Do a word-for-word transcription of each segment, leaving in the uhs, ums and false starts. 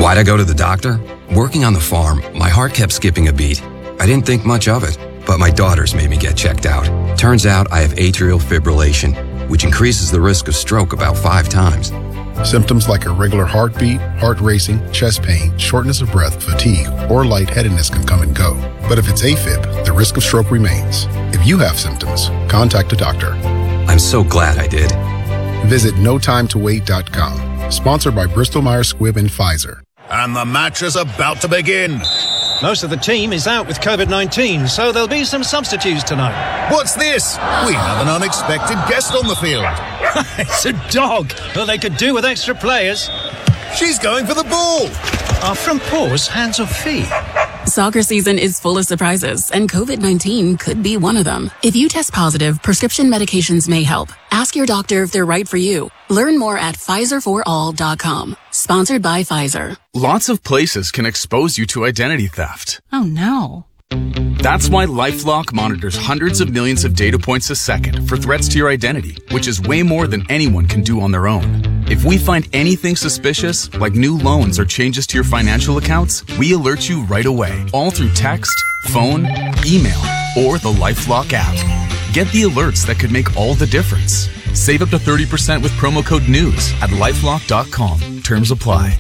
Why'd I go to the doctor? Working on the farm, my heart kept skipping a beat. I didn't think much of it, but my daughters made me get checked out. Turns out I have atrial fibrillation, which increases the risk of stroke about five times. Symptoms like irregular heartbeat, heart racing, chest pain, shortness of breath, fatigue, or lightheadedness can come and go. But if it's AFib, the risk of stroke remains. If you have symptoms, contact a doctor. I'm so glad I did. Visit no time to wait dot com. Sponsored by Bristol Myers Squibb and Pfizer. And the match is about to begin. Most of the team is out with COVID nineteen, so there'll be some substitutes tonight. What's this? We have an unexpected guest on the field. It's a dog. Well, they could do with extra players. She's going for the ball. Are front paws hands or feet? Soccer season is full of surprises, and COVID nineteen could be one of them. If you test positive, prescription medications may help. Ask your doctor if they're right for you. Learn more at Pfizer for all dot com. Sponsored by Pfizer. Lots of places can expose you to identity theft. Oh, no. That's why LifeLock monitors hundreds of millions of data points a second for threats to your identity, which is way more than anyone can do on their own. If we find anything suspicious, like new loans or changes to your financial accounts, we alert you right away, all through text, phone, email, or the LifeLock app. Get the alerts that could make all the difference. Save up to thirty percent with promo code NEWS at lifelock dot com. Terms apply.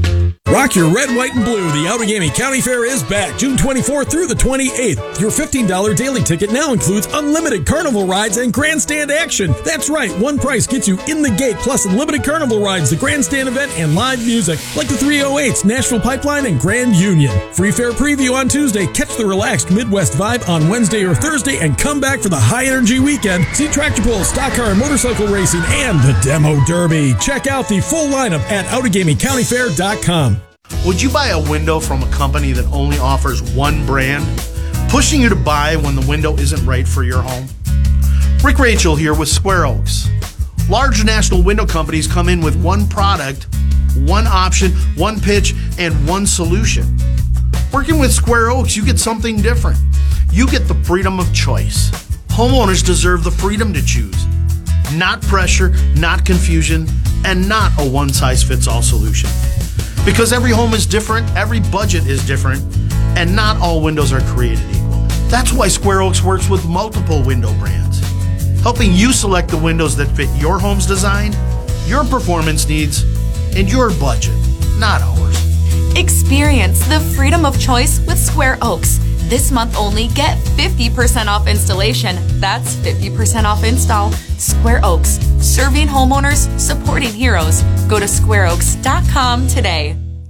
Rock your red, white, and blue. The Outagamie County Fair is back June twenty-fourth through the twenty-eighth. Your fifteen dollars daily ticket now includes unlimited carnival rides and grandstand action. That's right, one price gets you in the gate, plus unlimited carnival rides, the grandstand event, and live music like the three oh eights, Nashville Pipeline, and Grand Union. Free fair preview on Tuesday. Catch the relaxed Midwest vibe on Wednesday or Thursday, and come back for the high-energy weekend. See tractor pulls, stock car and motorcycle racing, and the Demo Derby. Check out the full lineup at Outagamie County Fair dot com. Would you buy a window from a company that only offers one brand, pushing you to buy when the window isn't right for your home? Rick Rachel here with Square Oaks. Large national window companies come in with one product, one option, one pitch, and one solution. Working with Square Oaks, you get something different. You get the freedom of choice. Homeowners deserve the freedom to choose. Not pressure, not confusion, and not a one-size-fits-all solution. Because every home is different, every budget is different, and not all windows are created equal. That's why Square Oaks works with multiple window brands, helping you select the windows that fit your home's design, your performance needs, and your budget, not ours. Experience the freedom of choice with Square Oaks. This month only, get fifty percent off installation. That's fifty percent off install. Square Oaks, serving homeowners, supporting heroes. Go to square oaks dot com today.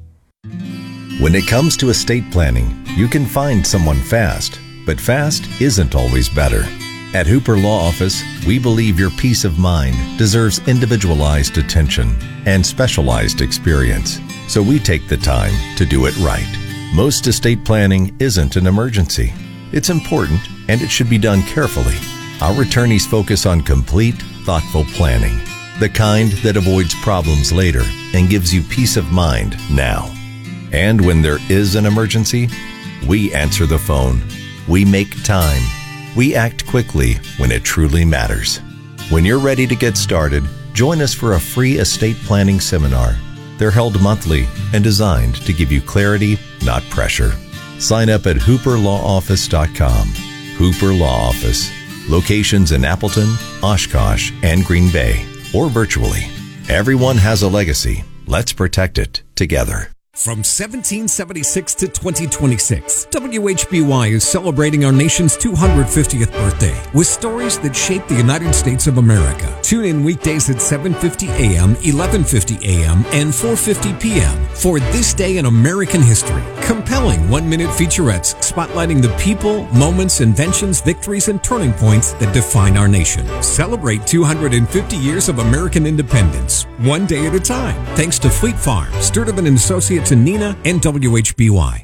When it comes to estate planning, you can find someone fast, but fast isn't always better. At Hooper Law Office, we believe your peace of mind deserves individualized attention and specialized experience, so we take the time to do it right. Most estate planning isn't an emergency. It's important, and it should be done carefully. Our attorneys focus on complete, thoughtful planning, the kind that avoids problems later and gives you peace of mind now. And when there is an emergency, we answer the phone. We make time. We act quickly when it truly matters. When you're ready to get started, join us for a free estate planning seminar. They're held monthly and designed to give you clarity, not pressure. Sign up at hooper law office dot com. Hooper Law Office. Locations in Appleton, Oshkosh, and Green Bay, or virtually. Everyone has a legacy. Let's protect it together. From seventeen seventy-six to twenty twenty-six, W H B Y is celebrating our nation's two hundred fiftieth birthday with stories that shaped the United States of America. Tune in weekdays at seven fifty a.m., eleven fifty a.m., and four fifty p.m. for This Day in American History. Compelling one-minute featurettes spotlighting the people, moments, inventions, victories, and turning points that define our nation. Celebrate two hundred fifty years of American independence, one day at a time. Thanks to Fleet Farm, Sturtevant and Associates, and Nina, and W H B Y.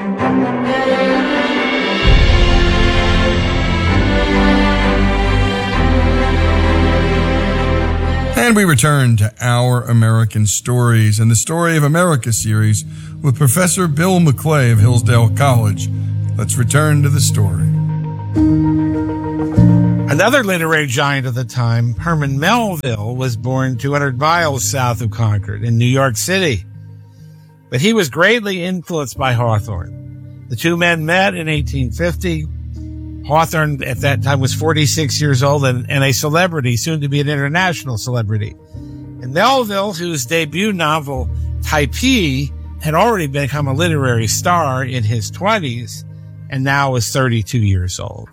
And we return to Our American Stories and the Story of America series with Professor Bill McClay of Hillsdale College. Let's return to the story. Another literary giant of the time, Herman Melville, was born two hundred miles south of Concord in New York City. But he was greatly influenced by Hawthorne. The two men met in eighteen fifty. Hawthorne at that time was forty-six years old and, and a celebrity, soon to be an international celebrity. And Melville, whose debut novel, Typee, had already become a literary star in his twenties and now was thirty-two years old.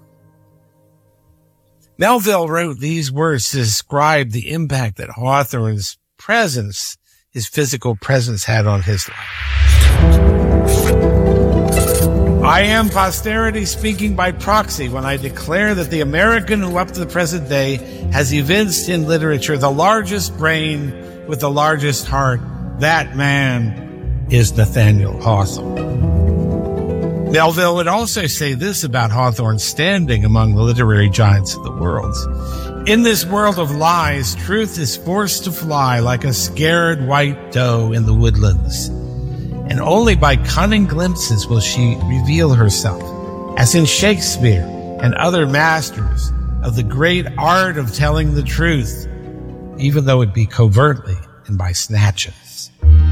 Melville wrote these words to describe the impact that Hawthorne's presence, his physical presence, had on his life. I am posterity speaking by proxy when I declare that the American who up to the present day has evinced in literature the largest brain with the largest heart. That man is Nathaniel Hawthorne. Melville would also say this about Hawthorne's standing among the literary giants of the world. In this world of lies, truth is forced to fly like a scared white doe in the woodlands. And only by cunning glimpses will she reveal herself, as in Shakespeare and other masters of the great art of telling the truth, even though it be covertly and by snatches.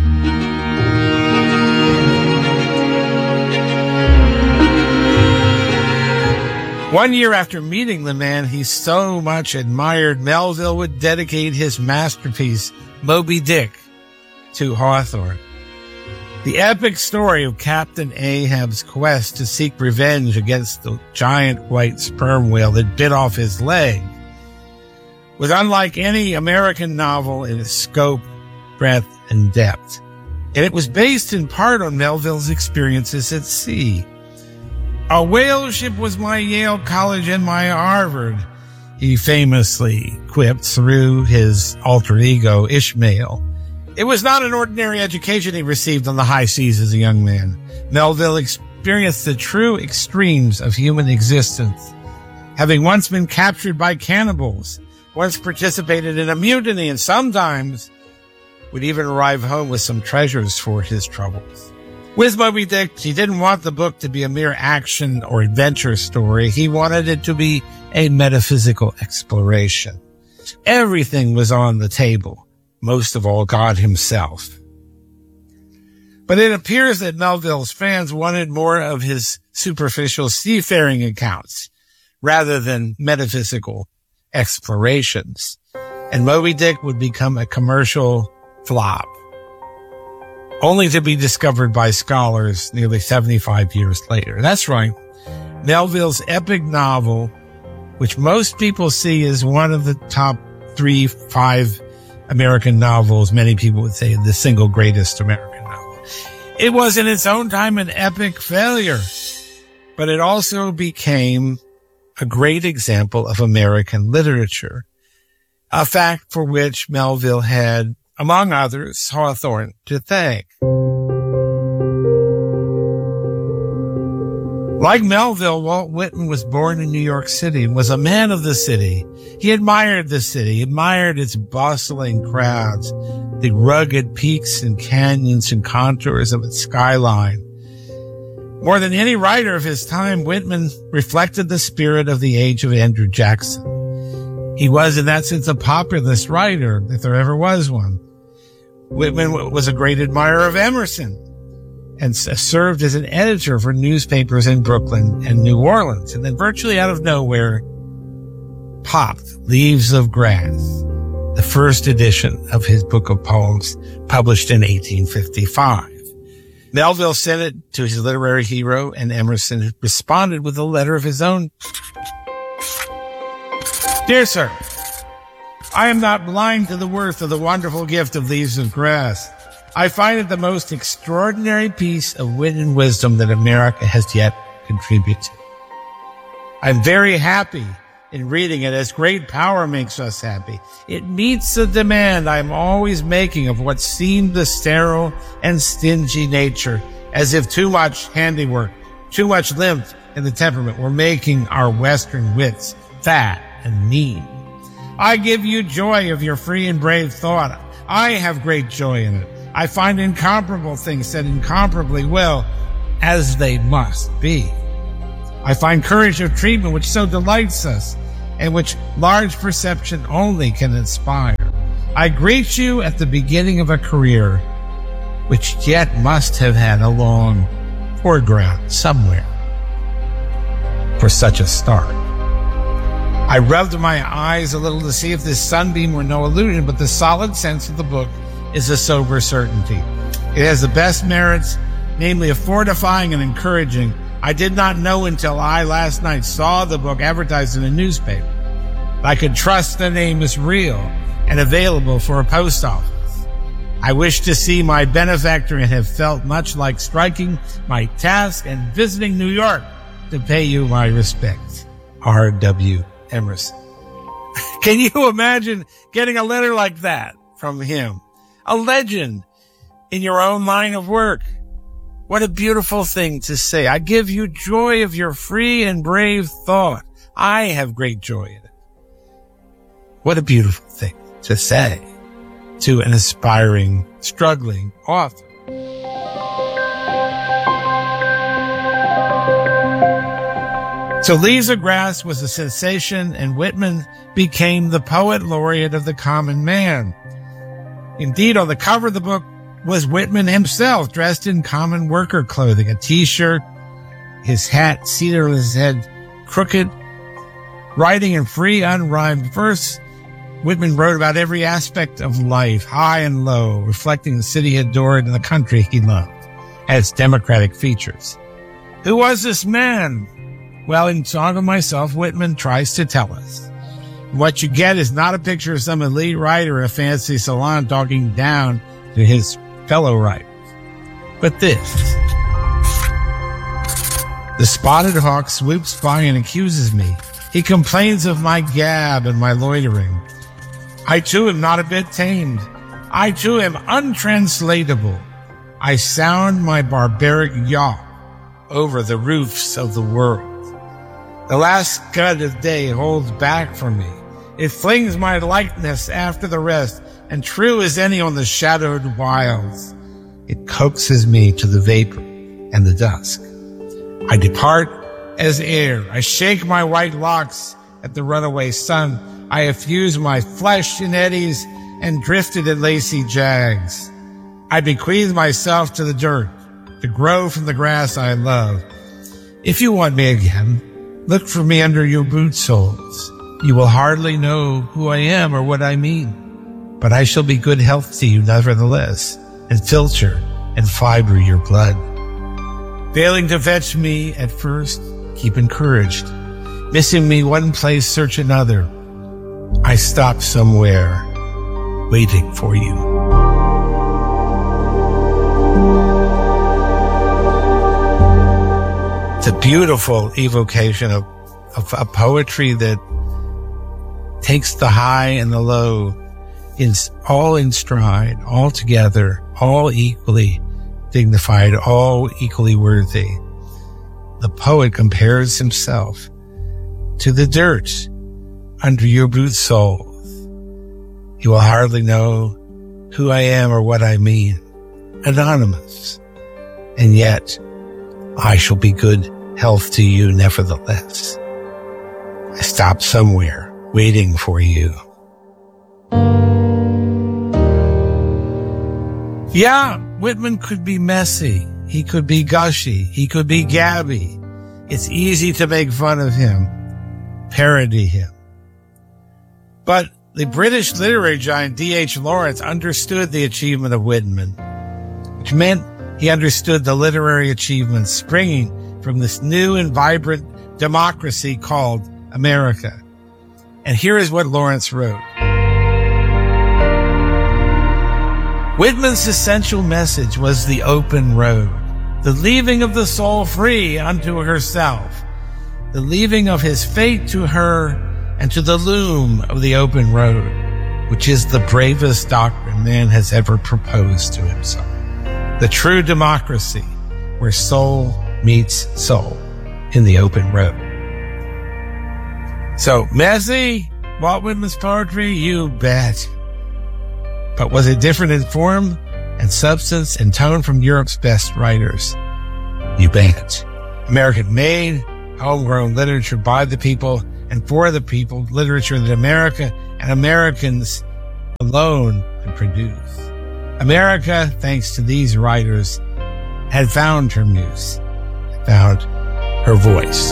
One year after meeting the man he so much admired, Melville would dedicate his masterpiece, Moby Dick, to Hawthorne. The epic story of Captain Ahab's quest to seek revenge against the giant white sperm whale that bit off his leg was unlike any American novel in its scope, breadth, and depth. And it was based in part on Melville's experiences at sea. A whale ship was my Yale College and my Harvard, he famously quipped through his alter ego, Ishmael. It was not an ordinary education he received on the high seas as a young man. Melville experienced the true extremes of human existence, having once been captured by cannibals, once participated in a mutiny, and sometimes would even arrive home with some treasures for his troubles. With Moby Dick, he didn't want the book to be a mere action or adventure story. He wanted it to be a metaphysical exploration. Everything was on the table. Most of all, God himself. But it appears that Melville's fans wanted more of his superficial seafaring accounts rather than metaphysical explorations. And Moby Dick would become a commercial flop, only to be discovered by scholars nearly seventy-five years later. That's right. Melville's epic novel, which most people see as one of the top three, five American novels, many people would say the single greatest American novel. It was in its own time an epic failure, but it also became a great example of American literature, a fact for which Melville had, among others, Hawthorne to thank. Like Melville, Walt Whitman was born in New York City and was a man of the city. He admired the city, admired its bustling crowds, the rugged peaks and canyons and contours of its skyline. More than any writer of his time, Whitman reflected the spirit of the age of Andrew Jackson. He was, in that sense, a populist writer, if there ever was one. Whitman was a great admirer of Emerson and served as an editor for newspapers in Brooklyn and New Orleans. And then virtually out of nowhere popped Leaves of Grass, the first edition of his book of poems, published in eighteen fifty-five. Melville sent it to his literary hero, and Emerson responded with a letter of his own. Dear Sir, I am not blind to the worth of the wonderful gift of Leaves of Grass. I find it the most extraordinary piece of wit and wisdom that America has yet contributed. I'm very happy in reading it, as great power makes us happy. It meets the demand I'm always making of what seemed a sterile and stingy nature, as if too much handiwork, too much lymph in the temperament were making our Western wits fat and mean. I give you joy of your free and brave thought. I have great joy in it. I find incomparable things said incomparably well, as they must be. I find courage of treatment which so delights us, and which large perception only can inspire. I greet you at the beginning of a career, which yet must have had a long foreground somewhere for such a start. I rubbed my eyes a little to see if this sunbeam were no illusion, but the solid sense of the book is a sober certainty. It has the best merits, namely of fortifying and encouraging. I did not know until I last night saw the book advertised in a newspaper. I could trust the name is real and available for a post office. I wish to see my benefactor and have felt much like striking my task and visiting New York to pay you my respects. R W Emerson. Can you imagine getting a letter like that from him? A legend in your own line of work. What a beautiful thing to say. I give you joy of your free and brave thought. I have great joy in it. What a beautiful thing to say to an aspiring, struggling author. So Leaves of Grass was a sensation, and Whitman became the poet laureate of the common man. Indeed, on the cover of the book was Whitman himself, dressed in common worker clothing, a t-shirt, his hat seated on his head crooked, writing in free, unrhymed verse. Whitman wrote about every aspect of life, high and low, reflecting the city he adored and the country he loved, as democratic features. Who was this man? Well, in Song of Myself, Whitman tries to tell us. What you get is not a picture of some elite writer in a fancy salon talking down to his fellow writers, but this. The spotted hawk swoops by and accuses me. He complains of my gab and my loitering. I too am not a bit tamed. I too am untranslatable. I sound my barbaric yaw over the roofs of the world. The last scud of day holds back from me. It flings my likeness after the rest, and true as any on the shadowed wilds, it coaxes me to the vapor and the dusk. I depart as air. I shake my white locks at the runaway sun. I effuse my flesh in eddies and drifted in lacy jags. I bequeath myself to the dirt, to grow from the grass I love. If you want me again, look for me under your boot soles. You will hardly know who I am or what I mean, but I shall be good health to you nevertheless, and filter and fiber your blood. Failing to fetch me at first, keep encouraged. Missing me one place, search another. I stop somewhere, waiting for you. It's a beautiful evocation of, of a poetry that takes the high and the low, in, all in stride, all together, all equally dignified, all equally worthy. The poet compares himself to the dirt under your boot soles. You will hardly know who I am or what I mean. Anonymous. And yet, I shall be good health to you nevertheless. I stop somewhere, waiting for you. Yeah, Whitman could be messy. He could be gushy. He could be gabby. It's easy to make fun of him, parody him. But the British literary giant D H Lawrence understood the achievement of Whitman, which meant he understood the literary achievements springing from this new and vibrant democracy called America. And here is what Lawrence wrote. Whitman's essential message was the open road, the leaving of the soul free unto herself, the leaving of his fate to her and to the loom of the open road, which is the bravest doctrine man has ever proposed to himself. The true democracy where soul meets soul in the open road. So, messy, Walt Whitman's poetry, you bet. But was it different in form and substance and tone from Europe's best writers? You bet. American-made, homegrown literature by the people and for the people, literature that America and Americans alone could produce. America, thanks to these writers, had found her muse, found her voice.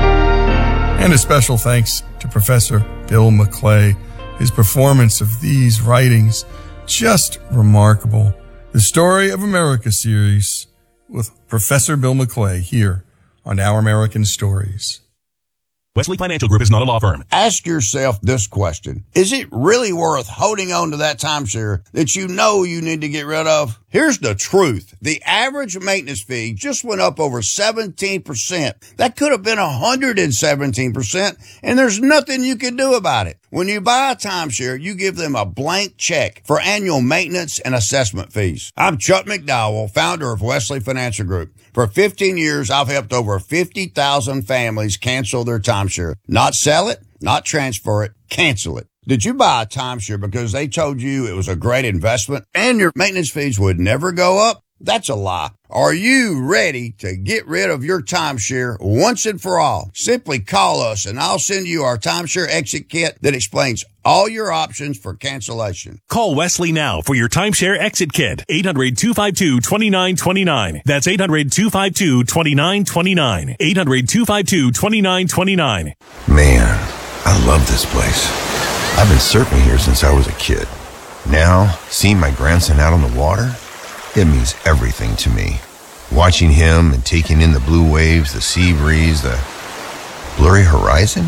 And a special thanks to Professor Bill McClay. His performance of these writings, just remarkable. The Story of America series with Professor Bill McClay here on Our American Stories. Wesley Financial Group is not a law firm. Ask yourself this question. Is it really worth holding on to that timeshare that you know you need to get rid of? Here's the truth. The average maintenance fee just went up over seventeen percent. That could have been one hundred seventeen percent, and there's nothing you can do about it. When you buy a timeshare, you give them a blank check for annual maintenance and assessment fees. I'm Chuck McDowell, founder of Wesley Financial Group. For fifteen years, I've helped over fifty thousand families cancel their timeshare. Not sell it, not transfer it, cancel it. Did you buy a timeshare because they told you it was a great investment and your maintenance fees would never go up? That's a lie. Are you ready to get rid of your timeshare once and for all? Simply call us and I'll send you our timeshare exit kit that explains all your options for cancellation. Call Wesley now for your timeshare exit kit. eight hundred, two five two, two nine two nine. That's eight hundred, two five two, two nine two nine. eight hundred, two five two, two nine two nine. Man, I love this place. I've been surfing here since I was a kid. Now, seeing my grandson out on the water, it means everything to me. Watching him and taking in the blue waves, the sea breeze, the blurry horizon.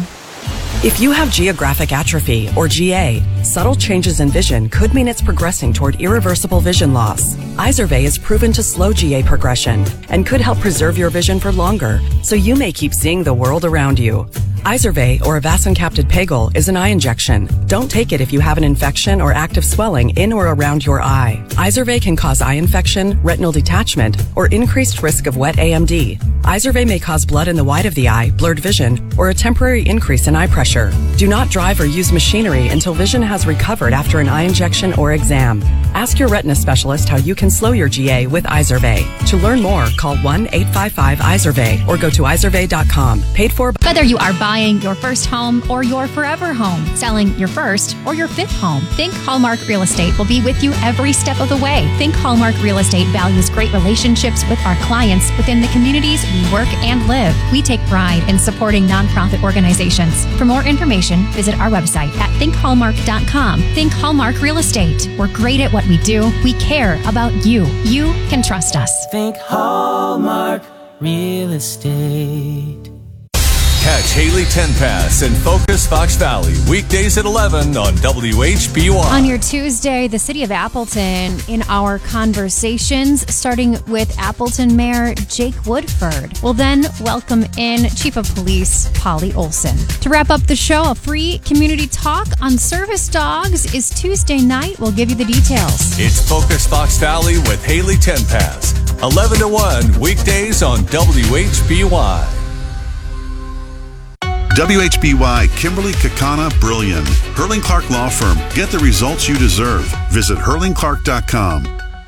If you have geographic atrophy, or G A, subtle changes in vision could mean it's progressing toward irreversible vision loss. Izervay is proven to slow G A progression and could help preserve your vision for longer, so you may keep seeing the world around you. Izervay, or avacincaptad pegol, is an eye injection. Don't take it if you have an infection or active swelling in or around your eye. Izervay can cause eye infection, retinal detachment, or increased risk of wet A M D. Izervay may cause blood in the white of the eye, blurred vision, or a temporary increase in eye pressure. Do not drive or use machinery until vision has recovered after an eye injection or exam. Ask your retina specialist how you can slow your G A with Izervay. To learn more, call one eight five five Izervay or go to izervay dot com. Paid for. Whether you are buying your first home or your forever home, selling your first or your fifth home, Think Hallmark Real Estate will be with you every step of the way. Think Hallmark Real Estate values great relationships with our clients within the communities we work and live. We take pride in supporting nonprofit organizations. For more information, visit our website at think hallmark dot com. Think Hallmark Real Estate. We're great at what we do. We care about you. You can trust us. Think Hallmark Real Estate. Catch Haley Tenpass and Focus Fox Valley weekdays at eleven on W H B Y. On your Tuesday, the city of Appleton in our conversations, starting with Appleton Mayor Jake Woodford. We'll then welcome in Chief of Police Polly Olson. To wrap up the show, a free community talk on service dogs is Tuesday night. We'll give you the details. It's Focus Fox Valley with Haley Tenpass, eleven to one weekdays on W H B Y. W H B Y Kimberly Kakana Brilliant. Hurling Clark Law Firm. Get the results you deserve. Visit hurling clark dot com.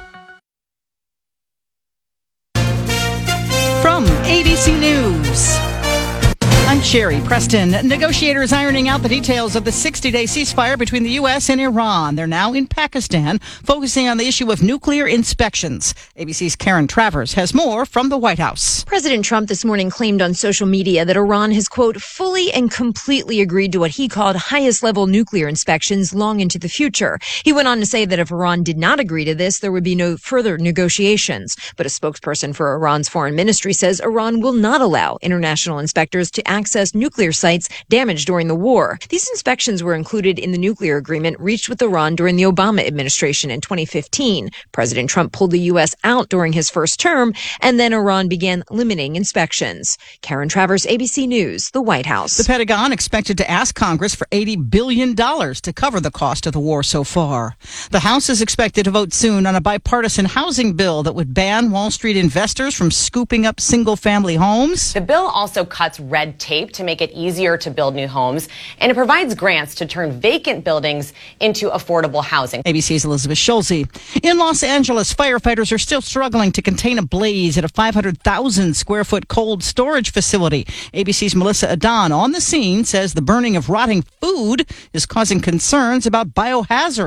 From A B C News, I'm Sherry Preston. Negotiators ironing out the details of the sixty-day ceasefire between the U S and Iran. They're now in Pakistan, focusing on the issue of nuclear inspections. A B C's Karen Travers has more from the White House. President Trump this morning claimed on social media that Iran has, quote, fully and completely agreed to what he called highest-level nuclear inspections long into the future. He went on to say that if Iran did not agree to this, there would be no further negotiations. But a spokesperson for Iran's foreign ministry says Iran will not allow international inspectors to access nuclear sites damaged during the war. These inspections were included in the nuclear agreement reached with Iran during the Obama administration in twenty fifteen. President Trump pulled the U S out during his first term, and then Iran began limiting inspections. Karen Travers, A B C News, the White House. The Pentagon expected to ask Congress for eighty billion dollars to cover the cost of the war so far. The House is expected to vote soon on a bipartisan housing bill that would ban Wall Street investors from scooping up single-family homes. The bill also cuts red tape to make it easier to build new homes, and it provides grants to turn vacant buildings into affordable housing. A B C's Elizabeth Schulze. In Los Angeles, firefighters are still struggling to contain a blaze at a five hundred thousand square foot cold storage facility. A B C's Melissa Adon on the scene says the burning of rotting food is causing concerns about biohazards. The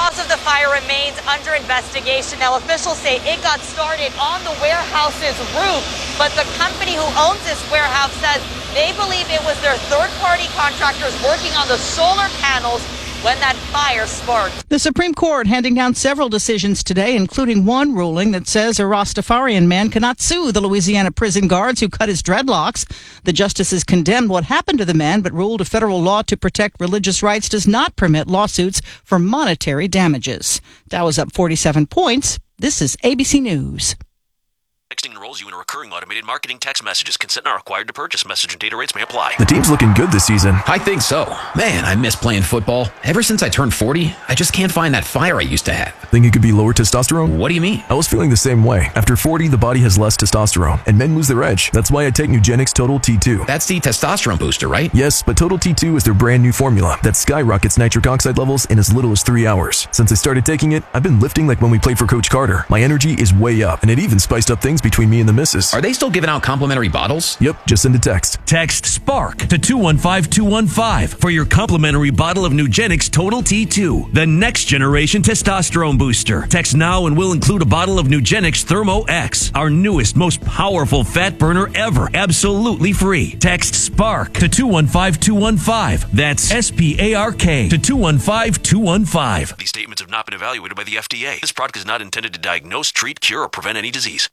cause of the fire remains under investigation. Now, officials say it got started on the warehouse's roof, but the company who owns this warehouse says they believe it was their third-party contractors working on the solar panels when that fire sparked. The Supreme Court handing down several decisions today, including one ruling that says a Rastafarian man cannot sue the Louisiana prison guards who cut his dreadlocks. The justices condemned what happened to the man, but ruled a federal law to protect religious rights does not permit lawsuits for monetary damages. Dow is up forty-seven points. This is A B C News. Texting enrolls you in a recurring automated marketing text messages. Consent not required to purchase. Message and data rates may apply. The team's looking good this season. I think so. Man, I miss playing football. Ever since I turned forty, I just can't find that fire I used to have. Think it could be lower testosterone? What do you mean? I was feeling the same way. After forty, the body has less testosterone, and men lose their edge. That's why I take Nugenix Total T two. That's the testosterone booster, right? Yes, but Total T two is their brand new formula that skyrockets nitric oxide levels in as little as three hours. Since I started taking it, I've been lifting like when we played for Coach Carter. My energy is way up, and it even spiced up things between me and the missus. Are they still giving out complimentary bottles? Yep, just send a text. Text SPARK to two one five two one five for your complimentary bottle of Nugenix Total T two, the next generation testosterone booster. Text now and we'll include a bottle of Nugenix Thermo X, our newest, most powerful fat burner ever, absolutely free. Text SPARK to two one five two one five. That's S P A R K to two one five two one five. These statements have not been evaluated by the F D A. This product is not intended to diagnose, treat, cure, or prevent any disease.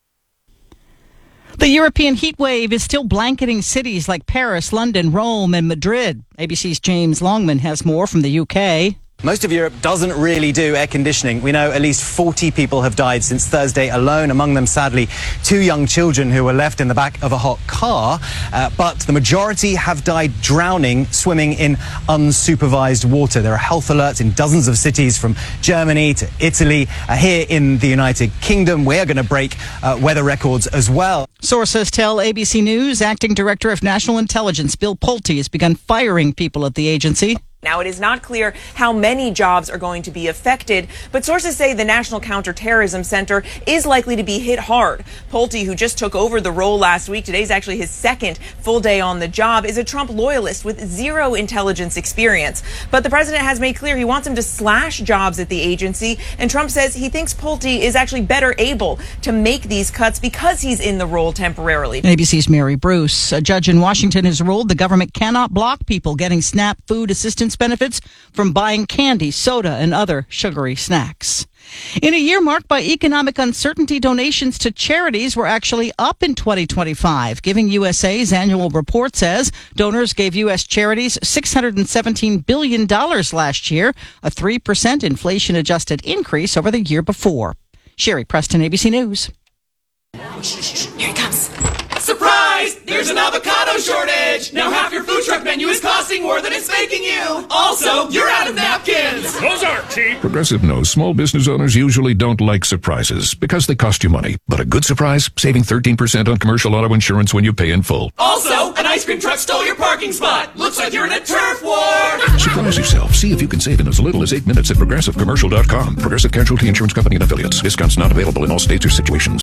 The European heat wave is still blanketing cities like Paris, London, Rome, and Madrid. A B C's James Longman has more from the U K. Most of Europe doesn't really do air conditioning. We know at least forty people have died since Thursday alone, among them, sadly, two young children who were left in the back of a hot car. Uh, but the majority have died drowning, swimming in unsupervised water. There are health alerts in dozens of cities from Germany to Italy. Uh, here in the United Kingdom, we're going to break uh, weather records as well. Sources tell A B C News Acting Director of National Intelligence Bill Pulte has begun firing people at the agency. Now, it is not clear how many jobs are going to be affected, but sources say the National Counterterrorism Center is likely to be hit hard. Pulte, who just took over the role last week, today's actually his second full day on the job, is a Trump loyalist with zero intelligence experience. But the president has made clear he wants him to slash jobs at the agency, and Trump says he thinks Pulte is actually better able to make these cuts because he's in the role temporarily. A B C's Mary Bruce. A judge in Washington has ruled the government cannot block people getting SNAP food assistance benefits from buying candy, soda, and other sugary snacks. In a year marked by economic uncertainty, donations to charities were actually up in twenty twenty-five. Giving U S A's annual report says donors gave U S charities six hundred seventeen billion dollars last year, a three percent inflation-adjusted increase over the year before. Sherry Preston, A B C News. Here it comes. Surprise! There's an avocado shortage! Now half your food truck menu is costing more than it's making you! Also, you're out of napkins! Those aren't cheap! Progressive knows small business owners usually don't like surprises because they cost you money. But a good surprise? Saving thirteen percent on commercial auto insurance when you pay in full. Also, an ice cream truck stole your parking spot! Looks like you're in a turf war! Surprise yourself. See if you can save in as little as eight minutes at progressive commercial dot com. Progressive Casualty Insurance Company and Affiliates. Discounts not available in all states or situations.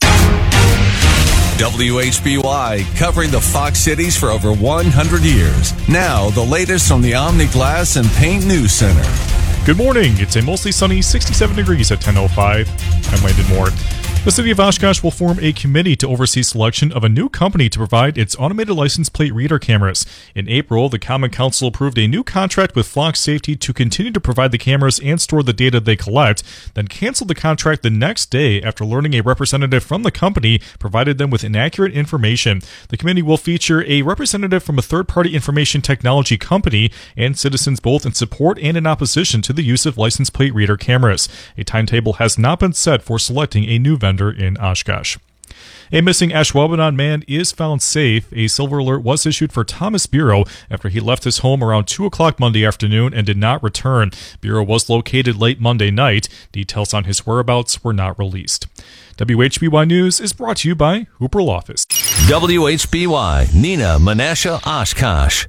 W H B Y, covering the Fox cities for over one hundred years. Now, the latest from the Omni Glass and Paint News Center. Good morning. It's a mostly sunny sixty-seven degrees at ten oh five. I'm Landon Moore. The city of Oshkosh will form a committee to oversee selection of a new company to provide its automated license plate reader cameras. In April, the Common Council approved a new contract with Flock Safety to continue to provide the cameras and store the data they collect, then canceled the contract the next day after learning a representative from the company provided them with inaccurate information. The committee will feature a representative from a third-party information technology company and citizens both in support and in opposition to the use of license plate reader cameras. A timetable has not been set for selecting a new vendor in Oshkosh. A missing Ashwaubenon man is found safe. A silver alert was issued for Thomas Bureau after he left his home around two o'clock Monday afternoon and did not return. Bureau was located late Monday night. Details on his whereabouts were not released. W H B Y News is brought to you by Hooper Law Office. W H B Y, Nina Menasha Oshkosh.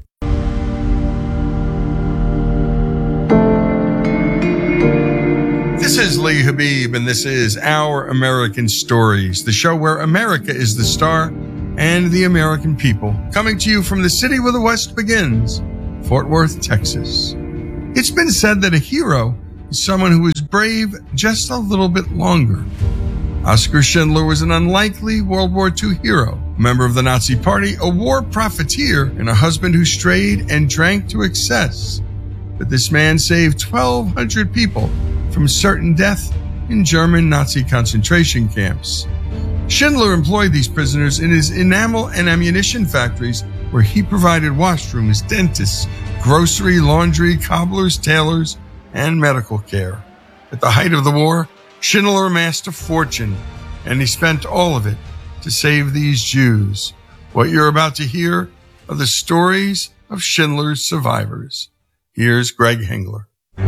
This is Lee Habib, and this is Our American Stories, the show where America is the star and the American people. Coming to you from the city where the West begins, Fort Worth, Texas. It's been said that a hero is someone who is brave just a little bit longer. Oskar Schindler was an unlikely World War Two hero, a member of the Nazi Party, a war profiteer, and a husband who strayed and drank to excess. But this man saved twelve hundred people from certain death in German Nazi concentration camps. Schindler employed these prisoners in his enamel and ammunition factories, where he provided washrooms, dentists, grocery, laundry, cobblers, tailors, and medical care. At the height of the war, Schindler amassed a fortune, and he spent all of it to save these Jews. What you're about to hear are the stories of Schindler's survivors. Here's Greg Hengler.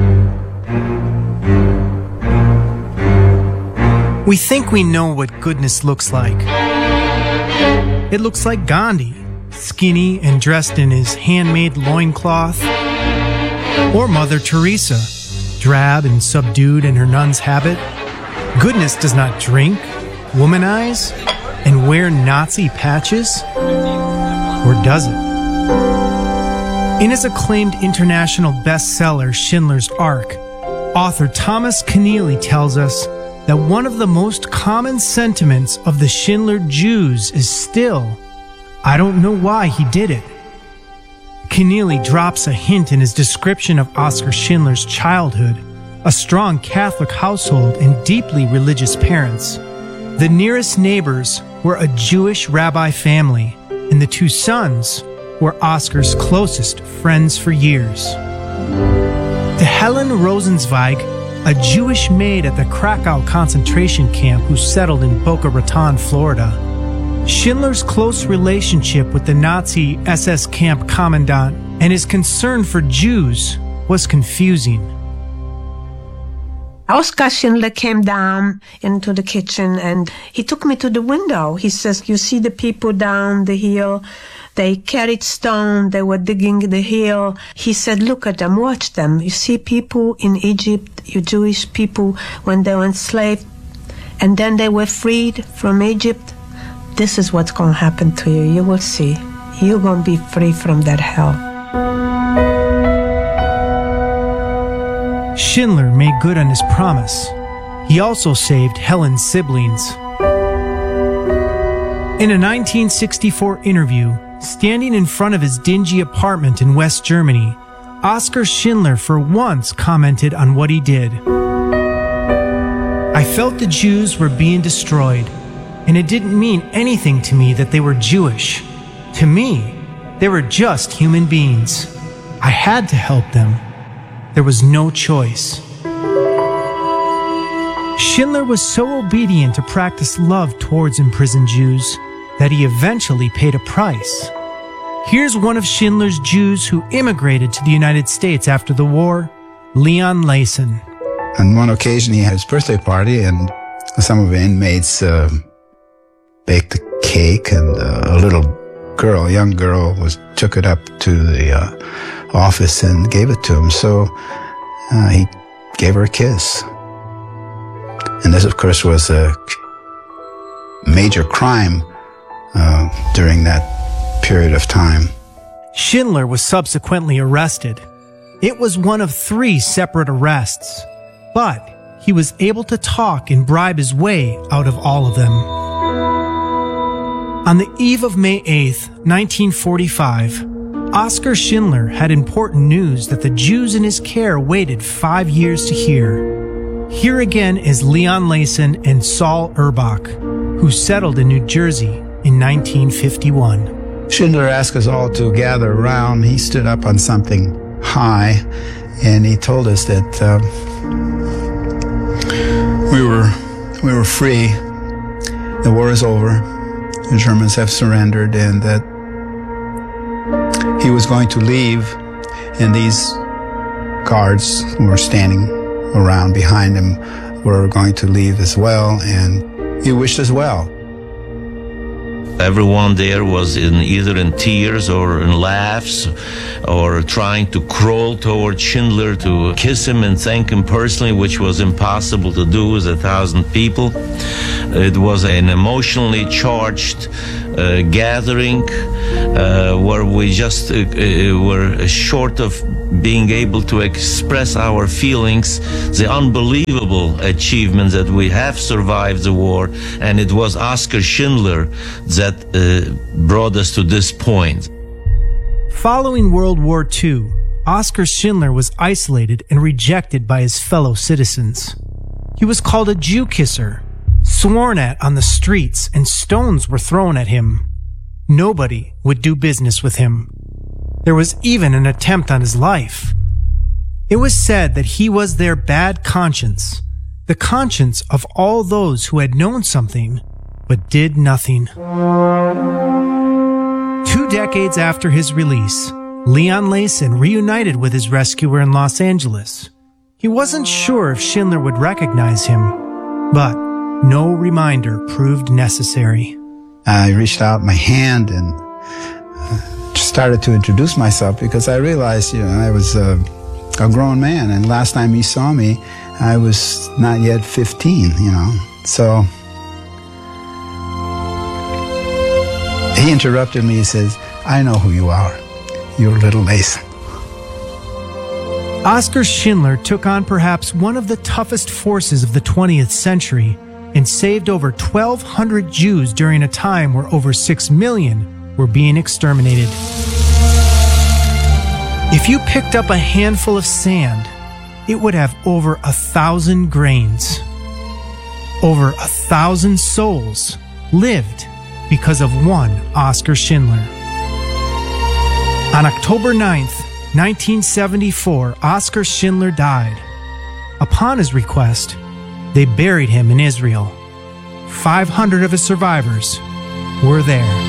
We think we know what goodness looks like. It looks like Gandhi, skinny and dressed in his handmade loincloth, or Mother Teresa, drab and subdued in her nun's habit. Goodness does not drink, womanize, and wear Nazi patches? Or does it? In his acclaimed international bestseller, Schindler's Ark, author Thomas Keneally tells us that one of the most common sentiments of the Schindler Jews is still, I don't know why he did it. Keneally drops a hint in his description of Oskar Schindler's childhood, a strong Catholic household and deeply religious parents. The nearest neighbors were a Jewish rabbi family, and the two sons were Oskar's closest friends for years. To Helen Rosenzweig, a Jewish maid at the Krakow concentration camp who settled in Boca Raton, Florida, Schindler's close relationship with the Nazi S S camp commandant and his concern for Jews was confusing. Oskar Schindler came down into the kitchen and he took me to the window. He says, you see the people down the hill? They carried stone. They were digging the hill. He said, look at them, watch them. You see people in Egypt, you Jewish people, when they were enslaved, and then they were freed from Egypt. This is what's going to happen to you. You will see. You're going to be free from that hell. Schindler made good on his promise. He also saved Helen's siblings. In a nineteen sixty-four interview, standing in front of his dingy apartment in West Germany, Oskar Schindler for once commented on what he did. I felt the Jews were being destroyed, and it didn't mean anything to me that they were Jewish. To me, they were just human beings. I had to help them. There was no choice. Schindler was so obedient to practice love towards imprisoned Jews that he eventually paid a price. Here's one of Schindler's Jews who immigrated to the United States after the war, Leon Layson. On one occasion, he had his birthday party, and some of the inmates uh, baked a cake, and uh, a little girl, a young girl, was took it up to the uh, office and gave it to him. So uh, he gave her a kiss. And this, of course, was a major crime uh, during that period of time. Schindler was subsequently arrested. It was one of three separate arrests, but he was able to talk and bribe his way out of all of them. On the eve of May eighth, nineteen forty-five, Oskar Schindler had important news that the Jews in his care waited five years to hear. Here again is Leon Layson and Saul Erbach, who settled in New Jersey in nineteen fifty-one. Schindler asked us all to gather around. He stood up on something high, and he told us that uh, we were we were free. The war is over. The Germans have surrendered, and that he was going to leave, and these guards who were standing around behind him were going to leave as well, and he wished us well. Everyone there was in either in tears or in laughs or trying to crawl toward Schindler to kiss him and thank him personally, which was impossible to do with a thousand people. It was an emotionally charged uh, gathering uh, where we just uh, uh, were short of being able to express our feelings, the unbelievable achievement that we have survived the war, and it was Oskar Schindler that uh, brought us to this point. Following World War Two, Oskar Schindler was isolated and rejected by his fellow citizens. He was called a Jew kisser, sworn at on the streets, and stones were thrown at him. Nobody would do business with him. There was even an attempt on his life. It was said that he was their bad conscience, the conscience of all those who had known something but did nothing. Two decades after his release, Leon Layson reunited with his rescuer in Los Angeles. He wasn't sure if Schindler would recognize him, but no reminder proved necessary. I reached out my hand and started to introduce myself because I realized, you know, I was a, a grown man, and last time he saw me, I was not yet fifteen, you know. So he interrupted me. He says, "I know who you are. You're little Layson." Oskar Schindler took on perhaps one of the toughest forces of the twentieth century and saved over twelve hundred Jews during a time where over six million were being exterminated. If you picked up a handful of sand, it would have over a thousand grains. Over a thousand souls lived because of one Oskar Schindler. On October ninth, nineteen seventy-four, Oskar Schindler died. Upon his request, they buried him in Israel. five hundred of his survivors were there.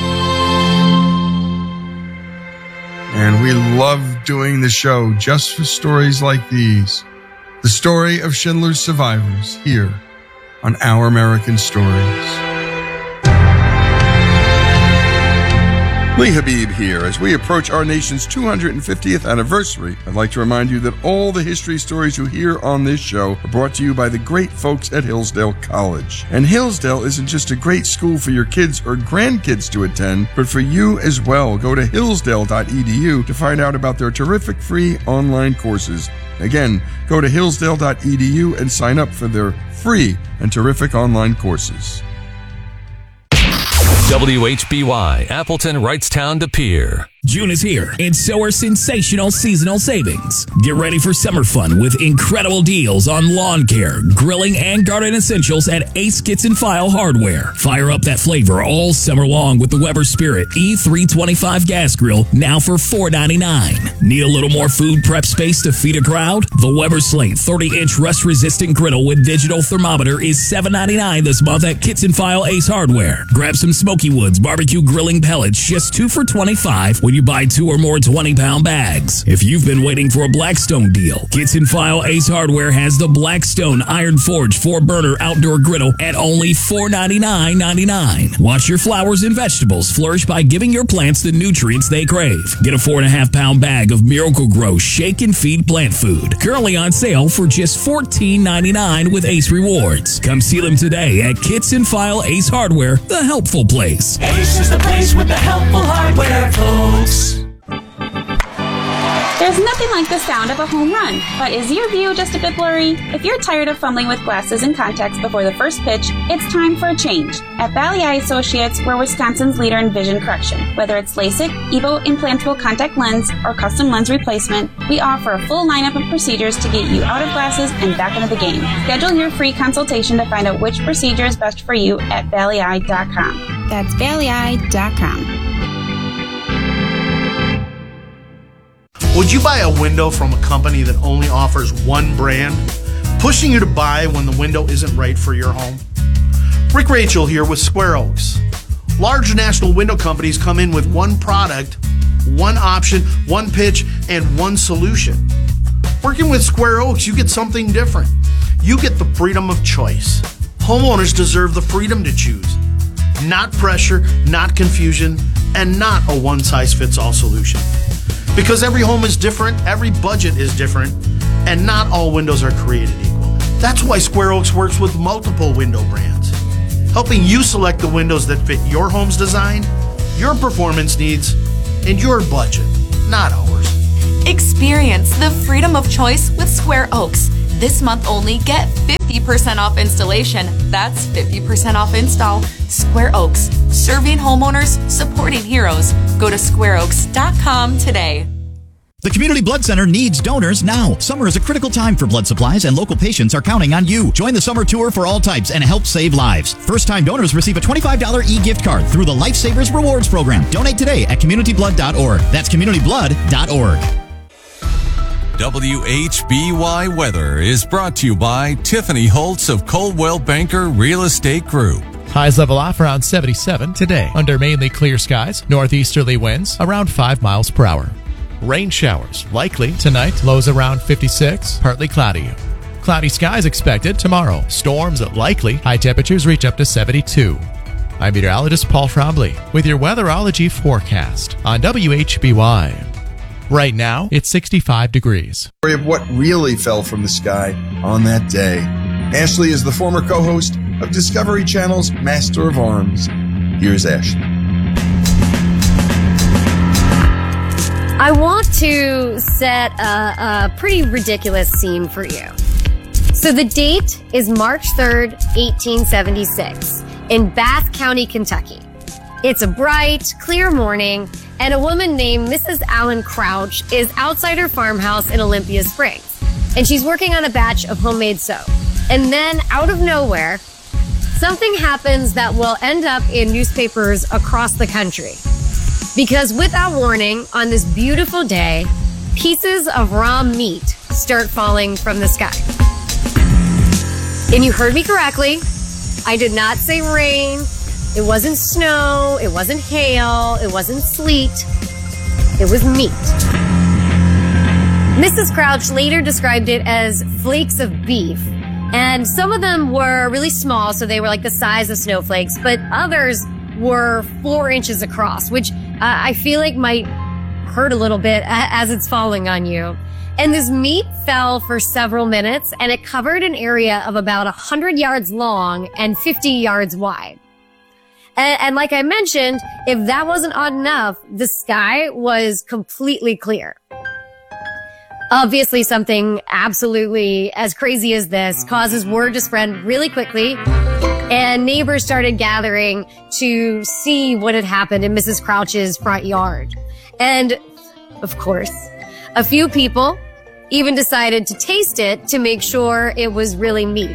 And we love doing the show just for stories like these. The story of Schindler's survivors here on Our American Stories. Lee Habib here. As we approach our nation's two hundred fiftieth anniversary, I'd like to remind you that all the history stories you hear on this show are brought to you by the great folks at Hillsdale College. And Hillsdale isn't just a great school for your kids or grandkids to attend, but for you as well. Go to hillsdale dot e d u to find out about their terrific free online courses. Again, go to hillsdale dot e d u and sign up for their free and terrific online courses. W H B Y, Appleton, Wrightstown, De Pere. June is here, and so are sensational seasonal savings. Get ready for summer fun with incredible deals on lawn care, grilling, and garden essentials at Ace Kitchen File Hardware. Fire up that flavor all summer long with the Weber Spirit E three twenty-five gas grill, now for four ninety-nine. Need a little more food prep space to feed a crowd? The Weber Slate thirty-inch rust-resistant griddle with digital thermometer is seven ninety-nine this month at Kitchen File Ace Hardware. Grab some Smoky Woods barbecue grilling pellets, just two for twenty-five when you buy two or more twenty-pound bags. If you've been waiting for a Blackstone deal, Kitchen File Ace Hardware has the Blackstone Iron Forge four-burner outdoor griddle at only four ninety-nine ninety-nine. Watch your flowers and vegetables flourish by giving your plants the nutrients they crave. Get a four and a half pound bag of Miracle-Gro Shake and Feed plant food, currently on sale for just fourteen ninety-nine with Ace Rewards. Come see them today at Kitchen File Ace Hardware, the helpful place. Ace is the place with the helpful hardware, folks. There's nothing like the sound of a home run, but is your view just a bit blurry? If you're tired of fumbling with glasses and contacts before the first pitch, it's time for a change. At Valley Eye Associates, we're Wisconsin's leader in vision correction. Whether it's LASIK, EVO implantable contact lens, or custom lens replacement, we offer a full lineup of procedures to get you out of glasses and back into the game. Schedule your free consultation to find out which procedure is best for you at valley eye dot com. That's valley eye dot com. Would you buy a window from a company that only offers one brand, pushing you to buy when the window isn't right for your home? Rick Rachel here with Square Oaks. Large national window companies come in with one product, one option, one pitch, and one solution. Working with Square Oaks, you get something different. You get the freedom of choice. Homeowners deserve the freedom to choose. not pressure, not confusion, and not a one-size-fits-all solution. Because every home is different, every budget is different, and not all windows are created equal. That's why Square Oaks works with multiple window brands, helping you select the windows that fit your home's design, your performance needs, and your budget, not ours. Experience the freedom of choice with Square Oaks. This month only, get fifty percent off installation. That's fifty percent off install. Square Oaks, serving homeowners, supporting heroes. Go to square oaks dot com today. The Community Blood Center needs donors now. Summer is a critical time for blood supplies, and local patients are counting on you. Join the summer tour for all types and help save lives. First-time donors receive a twenty-five dollars e-gift card through the Lifesavers Rewards Program. Donate today at community blood dot org. That's community blood dot org. W H B Y Weather is brought to you by Tiffany Holtz of Coldwell Banker Real Estate Group. Highs level off around seventy-seven today. Under mainly clear skies, northeasterly winds around five miles per hour. Rain showers likely tonight, lows around fifty-six, partly cloudy. Cloudy skies expected tomorrow. Storms likely, high temperatures reach up to seventy-two. I'm meteorologist Paul Trombley with your weatherology forecast on W H B Y. Right now, it's sixty-five degrees. Story of what really fell from the sky on that day. Ashley is the former co-host of Discovery Channel's Master of Arms. Here's Ashley. I want to set a, a pretty ridiculous scene for you. So the date is March third, eighteen seventy-six, in Bath County, Kentucky. It's a bright, clear morning, and a woman named Missus Allen Crouch is outside her farmhouse in Olympia Springs, and she's working on a batch of homemade soap. And then, out of nowhere, something happens that will end up in newspapers across the country. Because without warning, on this beautiful day, pieces of raw meat start falling from the sky. And you heard me correctly. I did not say rain. It wasn't snow. It wasn't hail. It wasn't sleet. It was meat. Missus Crouch later described it as flakes of beef. And some of them were really small, so they were like the size of snowflakes, but others were four inches across, which uh, I feel like might hurt a little bit as it's falling on you. And this meat fell for several minutes, and it covered an area of about one hundred yards long and fifty yards wide. And, and like I mentioned, if that wasn't odd enough, the sky was completely clear. Obviously, something absolutely as crazy as this causes word to spread really quickly, and neighbors started gathering to see what had happened in Missus Crouch's front yard. And, of course, a few people even decided to taste it to make sure it was really meat.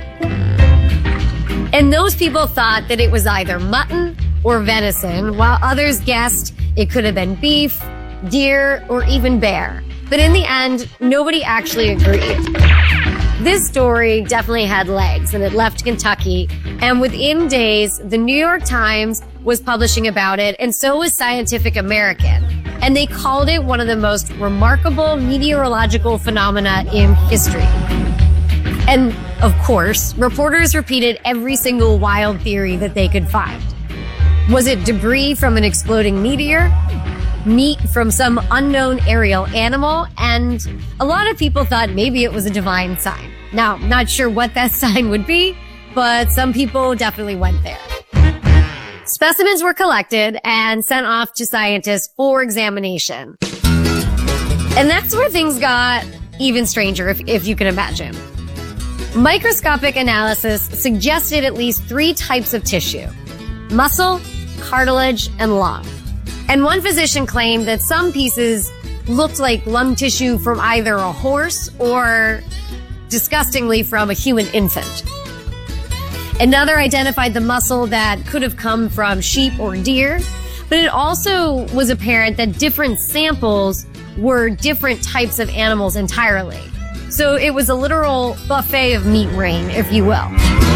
And those people thought that it was either mutton or venison, while others guessed it could have been beef, deer, or even bear. But in the end, nobody actually agreed. This story definitely had legs, and it left Kentucky. And within days, the New York Times was publishing about it, and so was Scientific American. And they called it one of the most remarkable meteorological phenomena in history. And, of course, reporters repeated every single wild theory that they could find. Was it debris from an exploding meteor? Meat from some unknown aerial animal? And a lot of people thought maybe it was a divine sign. Now, not sure what that sign would be, but some people definitely went there. Specimens were collected and sent off to scientists for examination. And that's where things got even stranger, if, if you can imagine. Microscopic analysis suggested at least three types of tissue: muscle, cartilage, and lung. And one physician claimed that some pieces looked like lung tissue from either a horse or, disgustingly, from a human infant. Another identified the muscle that could have come from sheep or deer, but it also was apparent that different samples were different types of animals entirely. So it was a literal buffet of meat rain, if you will.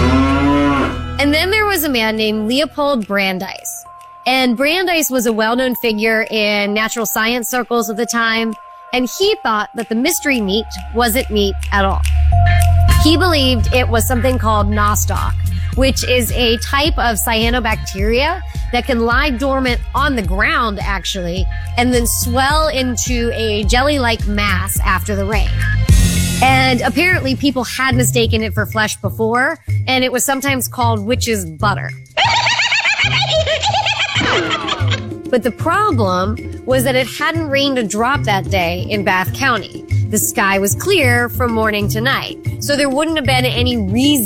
And then there was a man named Leopold Brandeis. And Brandeis was a well-known figure in natural science circles of the time, and he thought that the mystery meat wasn't meat at all. He believed it was something called nostoc, which is a type of cyanobacteria that can lie dormant on the ground, actually, and then swell into a jelly-like mass after the rain. And apparently people had mistaken it for flesh before, and it was sometimes called witch's butter. But the problem was that it hadn't rained a drop that day in Bath County. The sky was clear from morning to night, so there wouldn't have been any reason